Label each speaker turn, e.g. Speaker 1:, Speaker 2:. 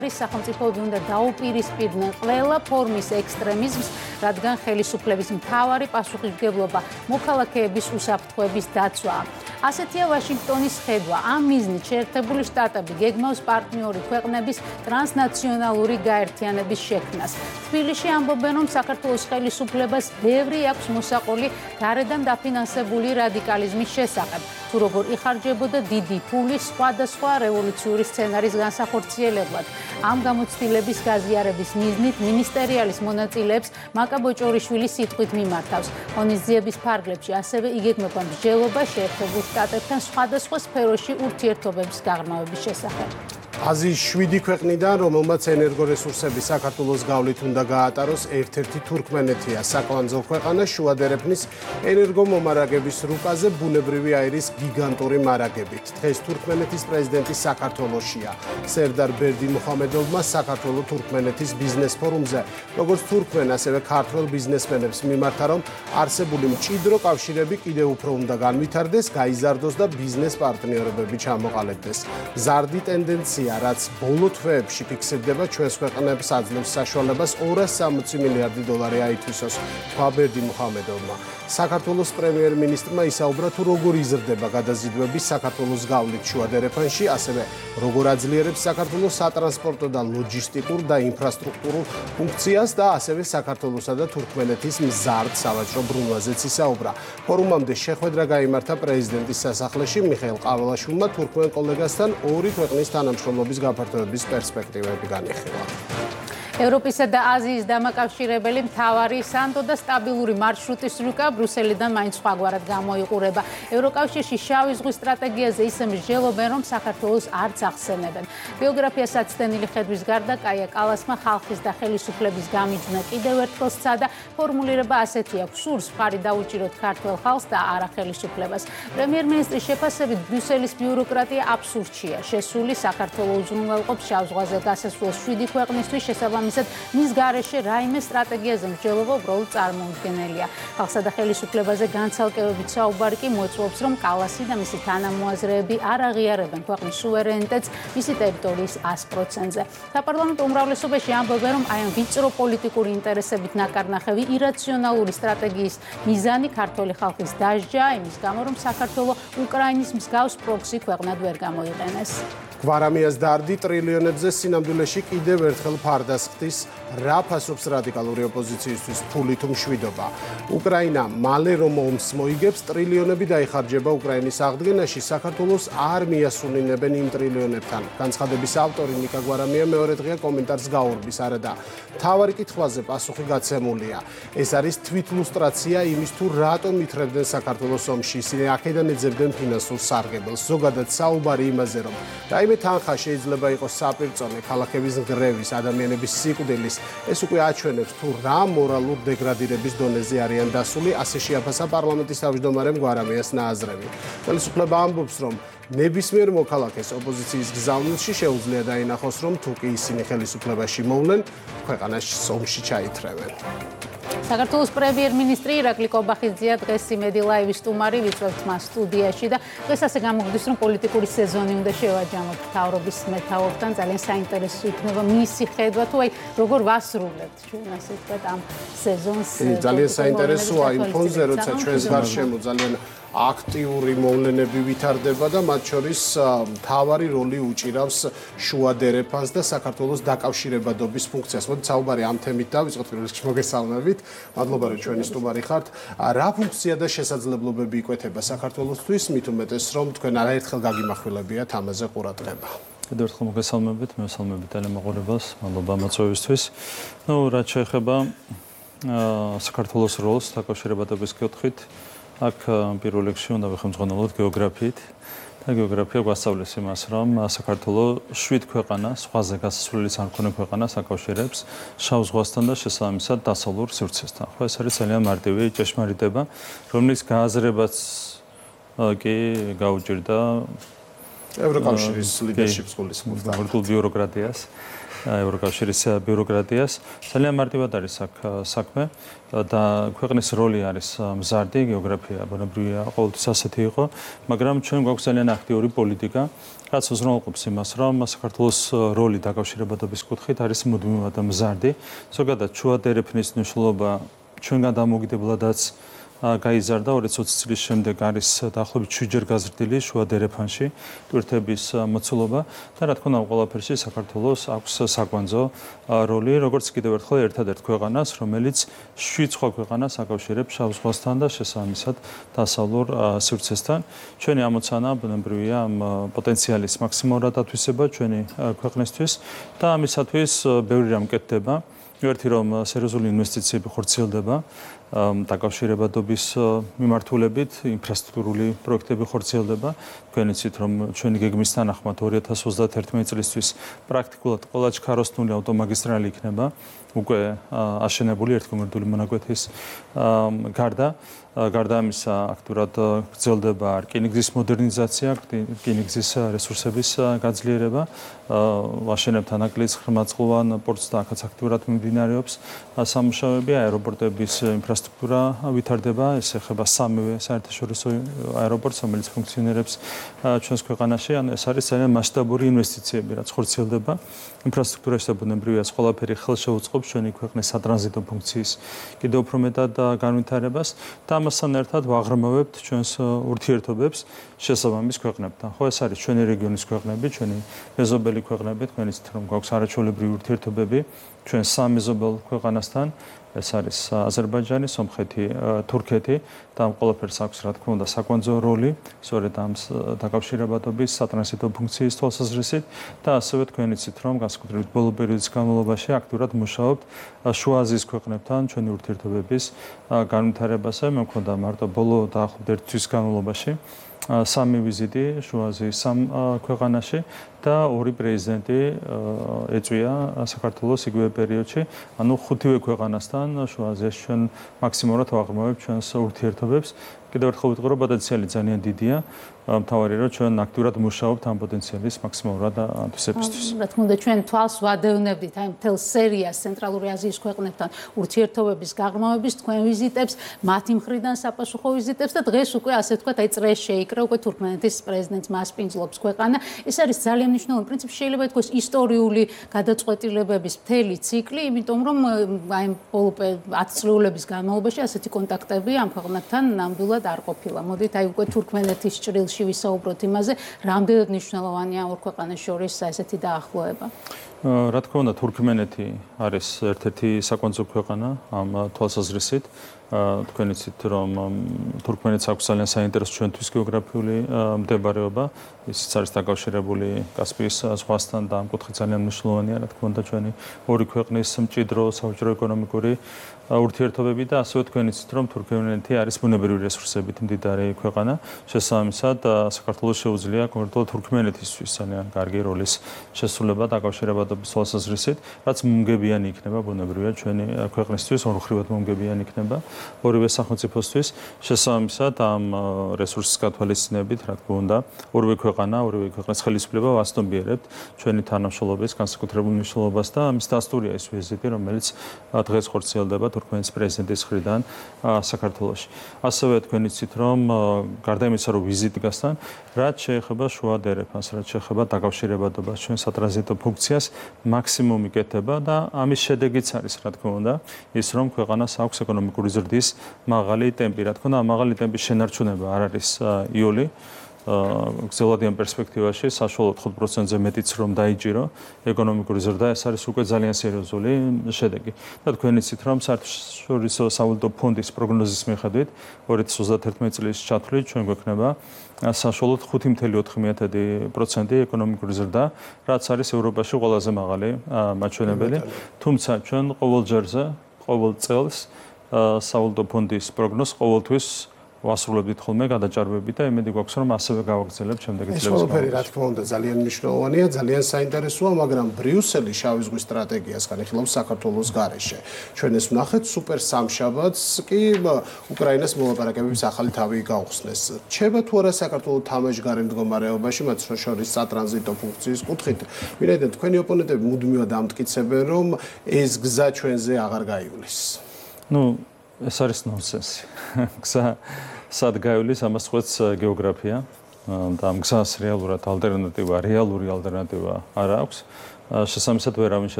Speaker 1: სახელმწიფოები უნდა დაუპირისპირდნენ ყველა ფორმის ექსტრემიზმს, რადგან ხელისუფლების მთავარი პასუხისმგებლობა მოქალაქეების უსაფრთხოების დაცვაა. ასეთია ვაშინგტონის ხედვა. ამ მიზნით შეერთებული შტატები გეგმავს პარტნიორი ქვეყნების ტრანსნაციონალური გაერთიანების შექმნას. თბილისში ამბობენ, რომ საქართველოს ხელისუფლებას ბევრი აქვს მოსაყოლი გარედან დაფინანსებული რადიკალიზმის შესახებ. თუ როგორ იხარჯებოდა დიდი ფული სხვადასხვა რევოლუციური სცენარის განსახორციელებლად. ამ გამოცდილების გაზიარების მიზნით მინისტერიალის მონაწილეებს მაკა ბოჭორიშვილის სიტყვით მიმართავს. ღონისძიების ფარგლებში ასევე იგეგმება მსჯელობა შეერთებულ შტატებთან სხვადასხვა სფეროში ურთიერთობების გაღრმავების შესახებ.
Speaker 2: აზიის 7 ქვეყნიდან, რომელმაც ენერგორესურსების საქართველოს გავლით უნდა გაატაროს, ერთ-ერთი თურქმენეთია. საკვანძო ქვეყანა შუა დერეფნის ენერგომომარაგების რუკაზე ბუნებრივი აირის გიგანტური მარაგებით. დღეს თურქმენეთის პრეზიდენტი საქართველოშია. სერდარ ბერდიმუხამედოვმა საქართველო-თურქმენეთის ბიზნეს ფორუმზე, როგორც თურქმენ, ასევე ქართველ ბიზნესმენებს მიმართა, რომ არსებული მჭიდრო კავშირები კიდევ უფრო უნდა განვითარდეს, გაიზარდოს და ბიზნეს პარტნიორობები ჩამოყალიბდეს. მზარდი ტენდენცია რაც ბოლო თვეებში ფიქსირდება ჩვენს ქვეყნებს აძლევს საშუალებას 260 მილიარდი დოლარი აითვისოს, თქვა ბერდიმუხამედოვმა. საქართველოს პრემიერ-მინისტრმა ისაუბრა თუ როგორ იზრდება გადაზიდვები საქართველოს გავლით შუა დერეფანში, ასევე როგორ აძლიერებს საქართველოს სატრანსპორტო და ლოჯისტიკურ და ინფრასტრუქტურულ ფუნქციას და ასევე საქართველოსა და თურქმენეთის მზარდ სავაჭრო ბრუნვაზეც ისაუბრა. ფორუმამდე შეხვედრა გაიმართა პრეზიდენტის სასახლეში მიხეილ ყაველაშვილმა თურქმენ კოლეგასთან ორი ქვეყნის თანამშრომლობის გაფართოების პერსპექტივები განიხილა.
Speaker 1: ევროპისა და აზიის დამაკავშირებელი მთავარი სანდო და სტაბილური მარშრუტის რუკა ბრუსელიდან მაინც სხვაგვარად გამოიყურება. ევროკავშირში შავი ზღვის სტრატეგიაზე ისე მსჯელობენ, რომ საქართველოს არც ახსენებენ. ბიოგრაფიას აცდენილი ხედვის გარდა კაია კალასმა ხალხის და ხელისუფლების გამიჯვნა კიდევ ერთხელ სცადა. ფორმულირება ასეთი აქვს: სურს მხარი დაუჭიროთ ქართველ ხალხს და არა ხელისუფლებას. პრემიერ-მინისტრის შეფასებით ბრიუსელის ბიუროკრატია აბსურდშია. შესული საქართველოს უზრუნველყოფს შავ ზღვაზე გასასვლელს 7 ქვეყნისთვის შესაბამისად მის გარეშე რაიმე სტრატეგიაზე მსჯელობა უბრალოდ წარმოუდგენელია. ხალხსა და ხელისუფლებაზე განცალკევებით საუბარი კი მოწვევს, რომ კალასი და მისი თანამოაზრეები არ აღიარებენ ქვეყნის სუვერენიტეტს მისი ტერიტორიის 100%-ზე. საპარლამენტო უმრავლესობაში ამბობენ, რომ აი ამ ვიწრო პოლიტიკური ინტერესებით ნაკარნახევი ირაციონალური სტრატეგიის მიზანი ქართველი ხალხის დასჯა, იმის გამო, რომ საქართველო უკრაინის მსგავს პროქსი ქვეყნად ვერ გამოიყენეს.
Speaker 2: გვარამიას დარდი ტრილიონებზე სინამდვილეში კიდევ ერთხელ ფარდას ხდის, რა ფასობს რადიკალური ოპოზიციისთვის ფული თუ მშვიდობა. უკრაინა მალე რომ ომს მოიგებს, ტრილიონები დაიხარჯება უკრაინის აღდგენაში, საქართველოს არ მიასუნინებენ იმ ტრილიონებთან. განცხადების ავტორი ნიკა გვარამია მეორე დღეა კომენტარს გაურბის, არადა მთავარი კითხვაზე პასუხი გაცემულია. ეს არის თვითლუსტრაცია იმის თუ რატომ ითრებდნენ საქართველოს ომში, ისინი აქედან ეძებდნენ ფინანსურ სარგებელს. ზოგადად საუბარი იმაზე, რომ რაიმე თანხა შეიძლება იყოს საპირწონე ქალაქების ნგრევის, ადამიანების სიკვდილის, ეს უკვე აჩვენებს თუ რა მორალურ დეგრადირების დონეზე არიან დასული, ასე შეაფასა პარლამენტის თავმჯდომარემ გვარამიას ნააზრევი. ხელისუფლება ამბობს, რომ ნებისმიერ მოქალაქეს ოპოზიციის გზავნილში შეუძლია დაინახოს, რომ თუ კი ისინი ხელისუფლებაში მოვლენ, ქვეყანაში ომში ჩაითრევენ.
Speaker 1: საქართველოს პრემიერ-მინისტრი ირაკლი კობახიძეა დღეს იმედი ლაივის სტუმარი, ვიწვევთ მას სტუდიაში და დღეს ასე გამოგვდის, რომ პოლიტიკური სეზონი უნდა შევაჯამოთ მთავრობის მეთაურთან. ძალიან საინტერესო იქნება მისი ხედვა თუ აი როგორ ვასრულებთ ჩვენ ასე ვთქვათ ამ სეზონს.
Speaker 2: ძალიან საინტერესოა იმ ფონზე, როცა ჩვენს გარშემო ძალიან აქტიური მოვლენები ვითარდება და მათ შორის მთავარი როლი უჭირავს შუა დერეფანს და საქართველოს დაკავშირებადობის ფუნქციას. მოდით საუბარი ამ თემით დავიწყოთ, პირველ რიგში მოგესალმებით. მადლობა, რომ ჩვენი სტუმარი ხართ. რა ფუნქცია და შესაძლებლობები იკვეთება საქართველოსთვის, მით უმეტეს, რომ თქვენ არაერთხელ გაგიმახვილებიათ ამაზე ყურადღება.
Speaker 3: კიდევ ერთხელ მოგესალმებით, მევსალმებით ტელემოყურებას, მადლობა მოწვევისთვის. რაც შეეხება საქართველოს როლს დაკავშირებადობის კუთხით, აქ პირველ რიგში უნდა ვიხმძღანელოთ გეოგრაფიით და გეოგრაფია გვასწავლის იმას, რომ საქართველოს 7 ქვეყანა, ზღვაზე გასასვლელი სამქონე ქვეყანა საკავშირებს შავ ზღვასთან და შესაბამისად დასავლურ სივრცესთან. ხო, ეს არის ძალიან მარტივი ჭეშმარიტება, რომლის გააზრებაც კი გაუჭირდა
Speaker 2: ევროკავშირის ლიდერშიპს გულისხმობდა
Speaker 3: მორგულ ბიუროკრატიას, ევროკავშირის ბიუროკრატიას. ძალიან მარტივად არის აქ საქმე და ქვეყნის როლი არის მზარდი, გეოგრაფია ბუნებრივია ყოველთვის ასეთი იყო, მაგრამ ჩვენ გვაქვს ძალიან აქტიური პოლიტიკა, რაც უზრუნველყოფს იმას, რომ საქართველოს როლი დაკავშირებადობის კუთხით არის მუდმივად მზარდი. ზოგადად შუადერეფნის მნიშვნელობა ჩვენგან დამოუკიდებლადაც გაიზარდა 20 წლის შემდეგ არის დაახლოებით 7-ჯერ გაზრდილი შუადერეფანში ტვირთების მოცულობა და რა თქმა უნდა ყველაფერში საქართველოს აქვს საკვანძო როლი, როგორც კიდევ ერთხელ ერთადერთ ქვეყანას, რომელიც 7 სხვა ქვეყანას აკავშირებს შავ ზღვასთან და შესაბამისად დასავლურ სივრცესთან. ჩვენი ამოცანა ბუნებრივია ამ პოტენციალის მაქსიმალურად ათვისება ჩვენი ქვეყნისთვის და ამისათვის ბევრი რამ კეთდება. ერთი რომ სერიოზული ინვესტიციები ხორციელდება დაკავშირებადობის მიმართულებით, ინფრასტრუქტურული პროექტები ხორციელდება. თქვენ იცით რომ ჩვენი გეგმის თანახმად 2031 წლისთვის პრაქტიკულად ყველა ჩქაროსნული ავტომაგისტრალი იქნება უკვე აშენებული ერთგომერდული მონაკვეთის გარდა ამისა აქტიურად გრძელდება რკინიგზის მოდერნიზაცია, რკინიგზის რესურსების გაძლიერება, ვაშენებთ ანაკლიის ხმაწყლოვან პორტს და აქაც აქტიურად მიმდინარეობს სამუშაოები, აეროპორტების ინფრასტრუქტურა ვითარდება, ეს ეხება სამივე საერთაშორისო აეროპორტს, რომელიც ფუნქციონირებს ჩვენს ქვეყანაში, ან ეს არის ძალიან მასშტაბური ინვესტიციები, რაც ხორციელდება. ინფრასტრუქტურაში და ბუნებრივია ყველაფერი ხელშეუწყობს ჩვენი ქვეყნის სატრანზიტო ფუნქციის კიდევ უფრო მეტად განვითარებას და ამასთან ერთად ვაღრმავებთ ჩვენს ურთიერთობებს შესაბამის ქვეყნებთან. ხო, ეს არის ჩვენი რეგიონის ქვეყნები, ჩვენი მეზობელი ქვეყნები, თქვენ იცით რომ გვაქვს არაჩვეულებრივი ურთიერთობები ჩვენ სამ მეზობელ ქვეყანასთან. ეს არის აზერბაიჯანი, სომხეთი, თურქეთი და ამ ყველაფერს აქვს რა თქმა უნდა საკვანძო როლი, სწორედ ამ დაკავშირებადობის სატრანზიტო ფუნქციის თვალსაზრისით და ასევე თქვენ იცით რომ განსაკუთრებით ბოლო პერიოდის განმავლობაში აქტიურად მუშაობთ შუა აზიის ქვეყნებთან ჩვენი ურთიერთობების განვითარებაზე. მე მქონდა მარტო ბოლო დაახლოებით 1 თვის განმავლობაში სამი ვიზიტი შუა აზიის სამ ქვეყანაში და 2 პრეზიდენტი ეწვია საქართველოს იგივე პერიოდში. ანუ 5-ვე ქვეყანასთან შუა აზიაში ჩვენ მაქსიმალურად ვაღრმავებთ ჩვენს ურთიერთობებს. კიდევ ერთხელ ვიტყვი რომ პოტენციალი ძალიან დიდია. მთავარია რომ ჩვენ აქტიურად მუშაობთ ამ პოტენციალის მაქსიმალურად ათვისებისთვის.
Speaker 1: რა თქმა უნდა ჩვენ თვალს ვადევნებდით აი მთელ სერიას ცენტრალური აზიის ქვეყნებთან ურთიერთობების გაღრმავების თქვენ ვიზიტებს, მათი მხრიდან საპასუხო ვიზიტებს და დღეს უკვე ასე ვთქვათ აი წრეს შეიკრა უკვე თურქმენეთის პრეზიდენტს მასპინძლობს ქვეყანა. ეს არის ძალიან მნიშვნელოვანი პრინციპი, შეიძლება ითქვას ისტორიული გადაწყვეტილებების მთელი ციკლი, იმიტომ რომ აი ბოლო 10 წლების განმავლობაში ასეთი კონტაქტები ამ ქვეყნებთან ნამდვილად არ ყოფილა. მოდით აი უკვე თურქმენეთის ჭრილში ვისაუბროთ იმაზე, რამდენად მნიშვნელოვანია ორ ქვეყანას შორის ესეთი დაახლოება.
Speaker 3: რა თქმა უნდა, თურქმენეთი არის ერთ-ერთი საკვანძო ქვეყანა ამ თვალსაზრისით. თქვენ იცით რომ თურქმენეთს აქვს ძალიან საინტერესო ჩვენთვის გეოგრაფიული მდებარეობა, ისიც არის დაკავშირებული კასპიის ზღვასთან და ამ კუთხით ძალიან მნიშვნელოვანია, რა თქმა უნდა, ჩვენი ორი ქვეყნის მჭიდრო საჭირო ეკონომიკური ურთიერთობები და ასევე თქვენ იცით რომ თურქმენეთი არის ბუნებრივი რესურსებით მდიდარი ქვეყანა. შესაბამისად, საქართველოს შეუძლია კონკრეტულად თურქმენეთისთვის ძალიან კარგი როლის შესრულება დაკავშირებადობის თვალსაზრისით, რაც მომგებიანი იქნება ბუნებრივია ჩვენი ქვეყნისთვის, ორმხრივად მომგებიანი იქნება ორივე სახელმწიფოსთვის. შესაბამისად, ამ რესურსის გათვალისწინებით, რა თქმა უნდა, ორივე ქვეყნის ხელისუფლება ვაცნობიერებთ ჩვენი თანამშრომლობის განსაკუთრებულ მნიშვნელობას და ამის დასტურია ეს ვიზიტი, რომელიც დღეს ხორციელდება თურქმენის პრეზიდენტის მხრიდან საქართველოში. ასევე თქვენ იცით რომ გარდა იმისა, რომ ვიზიტი გასთან, რაც შეეხება შუადერეფანს, რაც შეეხება დაკავშირებადობას ჩვენ სატრანზიტო ფუნქციას მაქსიმუმი კეთდება და ამის შედეგიც არის, რა თქმა უნდა, ის რომ ქვეყანას აქვს ეკონომიკური ზრდის მაღალი ტემპი. რა თქმა უნდა, მაღალი ტემპის შენარჩუნება არ არის იოლი. გრძელვადიან პერსპექტივაში საშუალოდ 5%-ზე მეტიც რომ დაიჭირო ეკონომიკური ზრდა, ეს არის უკვე ძალიან სერიოზული შედეგი. და თქვენ იცით რომ საერთაშორისო სავალუტო ფონდის პროგნოზის მიხედვით 2031 წლის ჩათვლით ჩვენ გვექნება საშუალოდ 5.4% ეკონომიკური ზრდა, რაც არის ევროპაში ყველაზე მაღალი მაჩვენებელი. თუმცა ჩვენ ყოველ ჯერზე, ყოველ წელს სავალუტო ფონდის პროგნოზს ყოველთვის ვასრულებდით ხოლმე გადაჭარბებით და იმედი გვაქვს რომ ასევე გავაგრძელებთ შემდეგი
Speaker 2: ეს
Speaker 3: წლების
Speaker 2: ყველაფერი რა თქმა უნდა ძალიან მნიშვნელოვანია, ძალიან საინტერესოა, მაგრამ ბრიუსელი შავი ზღვის სტრატეგიას განიხილავს საქართველოს გარეშე. ჩვენ ეს ვნახეთ სუპერ სამშაბათს კი უკრაინას მოლაპარაკებების ახალი თავი გაუხსნეს. რჩება თუ არა საქართველოს თამაშგარე მდგომარეობაში, მათ შორის სატრანზიტო ფუნქციის კუთხით, ვინაიდან თქვენი ოპონენტები მუდმივად ამტკიცებენ, რომ ეს გზა ჩვენზე აღარ გაივლის.
Speaker 3: ეს არის ნონსენსი. გზა სად გაივლის, ამას ხვეთს გეოგრაფია და ამ გზას რეალური ალტერნატივა არ აქვს. შესაბამისად ვერავინ